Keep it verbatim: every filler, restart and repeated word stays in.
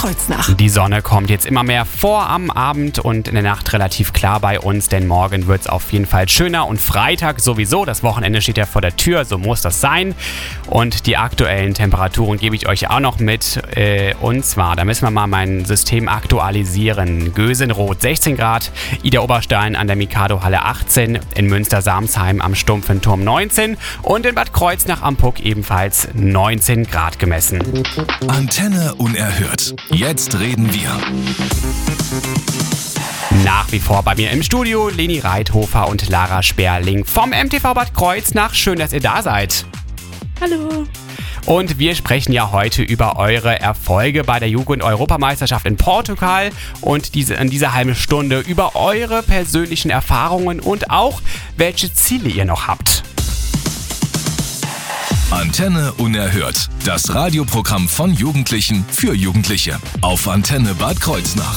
Kreuznach. Die Sonne kommt jetzt immer mehr vor am Abend und in der Nacht relativ klar bei uns, denn morgen wird es auf jeden Fall schöner und Freitag sowieso. Das Wochenende steht ja vor der Tür, so muss das sein. Und die aktuellen Temperaturen gebe ich euch auch noch mit. Äh, und zwar, da müssen wir mal mein System aktualisieren. Gösenroth sechzehn Grad, Ida Oberstein an der Mikado-Halle achtzehn, in Münster-Samsheim am Stumpfenturm neunzehn und in Bad Kreuznach am Puck ebenfalls neunzehn Grad gemessen. Antenne unerhört. Jetzt reden wir. Nach wie vor bei mir im Studio Leni Reithofer und Lara Sperling vom M T V Bad Kreuznach. Schön, dass ihr da seid. Hallo. Und wir sprechen ja heute über eure Erfolge bei der Jugend-Europameisterschaft in Portugal und diese, in dieser halben Stunde über eure persönlichen Erfahrungen und auch, welche Ziele ihr noch habt. Antenne unerhört. Das Radioprogramm von Jugendlichen für Jugendliche. Auf Antenne Bad Kreuznach.